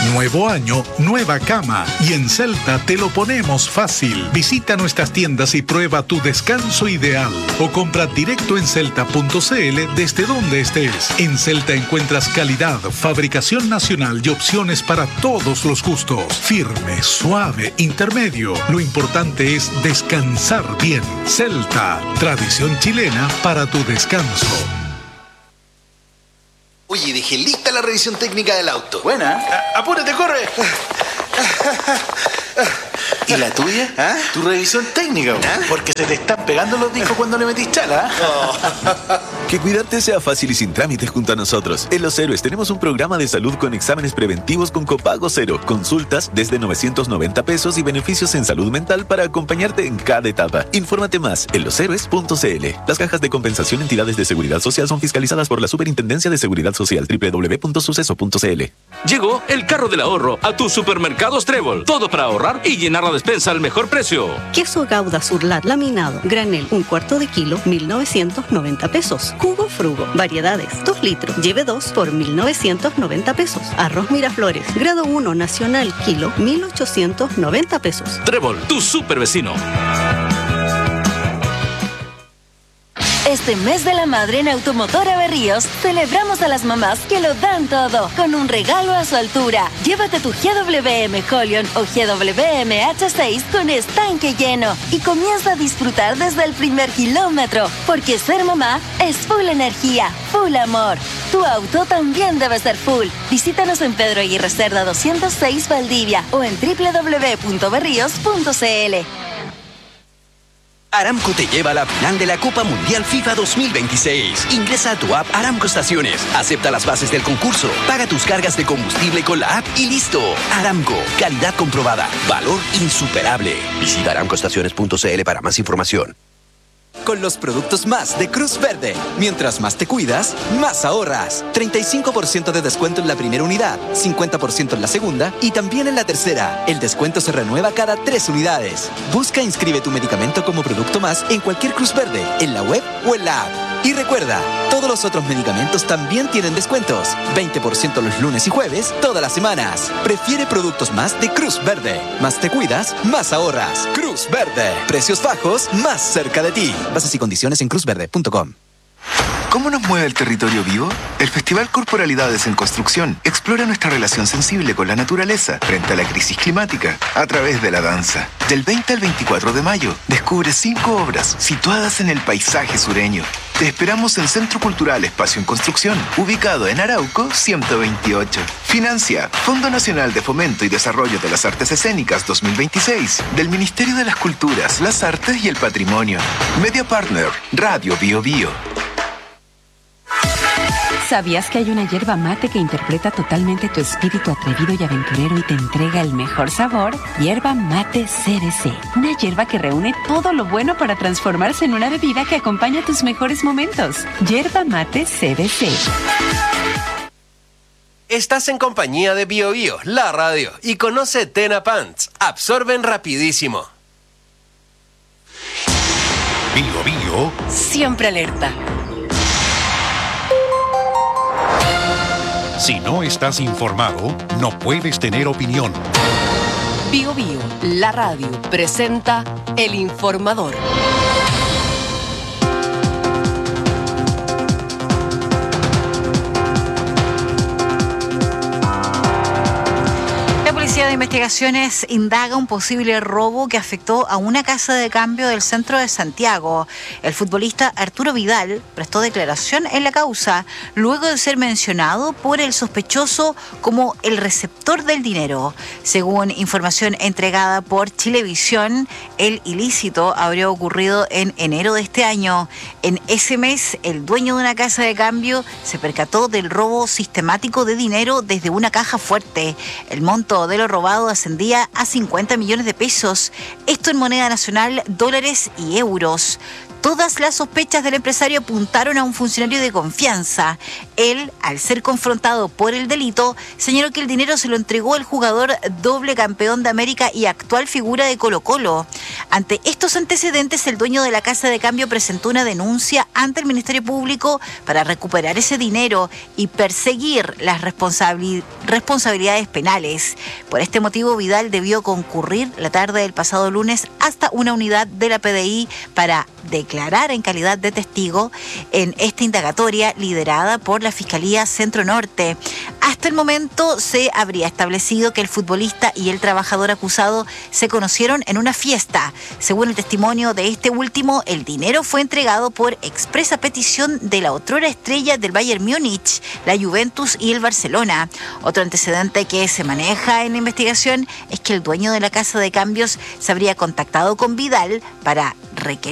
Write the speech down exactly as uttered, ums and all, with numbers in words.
Nuevo año, nueva cama. Y en Celta te lo ponemos fácil. Visita nuestras tiendas y prueba tu descanso ideal. O compra directo en celta punto c l desde donde estés. En Celta encuentras calidad, fabricación nacional y opciones para todos los gustos. Firme, suave, intermedio. Lo importante es descansar bien. Celta, tradición chilena para tu descanso. Oye, dejé lista la revisión técnica del auto. Buena. A- apúrate, corre. ¿Y la tuya? ¿Ah? Tu revisión técnica, güey. ¿Ah? Porque se te están pegando los discos cuando le metís chala. Oh. Que cuidarte sea fácil y sin trámites junto a nosotros. En Los Héroes tenemos un programa de salud con exámenes preventivos con copago cero, consultas desde novecientos noventa pesos y beneficios en salud mental para acompañarte en cada etapa. Infórmate más en los héroes punto c l. Las cajas de compensación entidades de seguridad social son fiscalizadas por la Superintendencia de Seguridad Social. doble u doble u doble u punto suceso punto c l. Llegó el carro del ahorro a tus supermercados Trébol. Todo para ahorrar y llenar la despensa al mejor precio. Queso Gouda Surlat laminado, granel, un cuarto de kilo, mil novecientos noventa pesos. Jugo Frugo, variedades, dos litros, lleve dos por mil novecientos noventa pesos. Arroz Miraflores, grado uno nacional, kilo, mil ochocientos noventa pesos. Trébol, tu super vecino. Este mes de la madre en Automotora Berríos, celebramos a las mamás que lo dan todo, con un regalo a su altura. Llévate tu G W M Holion o G W M H seis con estanque lleno y comienza a disfrutar desde el primer kilómetro, porque ser mamá es full energía, full amor. Tu auto también debe ser full. Visítanos en Pedro Aguirre Cerda doscientos seis Valdivia o en doble u doble u doble u punto berríos punto c l. Aramco te lleva a la final de la Copa Mundial FIFA dos mil veintiséis. Ingresa a tu app Aramco Estaciones, acepta las bases del concurso, paga tus cargas de combustible con la app y listo. Aramco, calidad comprobada, valor insuperable. Visita aramco estaciones punto c l para más información. Con los productos más de Cruz Verde. Mientras más te cuidas, más ahorras. treinta y cinco por ciento de descuento en la primera unidad, cincuenta por ciento en la segunda y también en la tercera. El descuento se renueva cada tres unidades. Busca e inscribe tu medicamento como producto más en cualquier Cruz Verde, en la web o en la app. Y recuerda, todos los otros medicamentos también tienen descuentos. veinte por ciento los lunes y jueves, todas las semanas. Prefiere productos más de Cruz Verde. Más te cuidas, más ahorras. Cruz Verde. Precios bajos, más cerca de ti. Bases y condiciones en cruz verde punto com. ¿Cómo nos mueve el territorio vivo? El Festival Corporalidades en Construcción explora nuestra relación sensible con la naturaleza frente a la crisis climática a través de la danza. Del veinte al veinticuatro de mayo, descubre cinco obras situadas en el paisaje sureño. Te esperamos en Centro Cultural Espacio en Construcción, ubicado en Arauco ciento veintiocho. Financia Fondo Nacional de Fomento y Desarrollo de las Artes Escénicas dos mil veintiséis del Ministerio de las Culturas, las Artes y el Patrimonio. Media Partner, Radio Bio Bio. ¿Sabías que hay una yerba mate que interpreta totalmente tu espíritu atrevido y aventurero y te entrega el mejor sabor? Yerba Mate C D C. Una yerba que reúne todo lo bueno para transformarse en una bebida que acompaña tus mejores momentos. Yerba Mate C D C. Estás en compañía de Bio Bio, la radio, y conoce Tena Pants. Absorben rapidísimo. Bio Bio. Siempre alerta. Si no estás informado, no puedes tener opinión. Bio Bio, la radio, presenta El Informador. La Policía de Investigaciones indaga un posible robo que afectó a una casa de cambio del centro de Santiago. El futbolista Arturo Vidal prestó declaración en la causa luego de ser mencionado por el sospechoso como el receptor del dinero. Según información entregada por Chilevisión, el ilícito habría ocurrido en enero de este año. En ese mes, el dueño de una casa de cambio se percató del robo sistemático de dinero desde una caja fuerte. El monto de lo robado ascendía a cincuenta millones de pesos, esto en moneda nacional, dólares y euros. Todas las sospechas del empresario apuntaron a un funcionario de confianza. Él, al ser confrontado por el delito, señaló que el dinero se lo entregó el jugador doble campeón de América y actual figura de Colo-Colo. Ante estos antecedentes, el dueño de la casa de cambio presentó una denuncia ante el Ministerio Público para recuperar ese dinero y perseguir las responsabili- responsabilidades penales. Por este motivo, Vidal debió concurrir la tarde del pasado lunes hasta una unidad de la P D I para declarar en calidad de testigo en esta indagatoria liderada por la Fiscalía Centro Norte. Hasta el momento se habría establecido que el futbolista y el trabajador acusado se conocieron en una fiesta. Según el testimonio de este último, el dinero fue entregado por expresa petición de la otrora estrella del Bayern Múnich, la Juventus y el Barcelona. Otro antecedente que se maneja en la investigación es que el dueño de la casa de cambios se habría contactado con Vidal para requerir